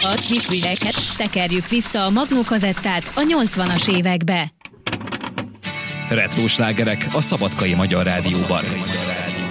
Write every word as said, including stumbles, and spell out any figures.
A kisműveket tekerjük vissza a Magnó kazettát a nyolcvanas évekbe. Retro slágerek a Szabadkai Magyar Rádióban.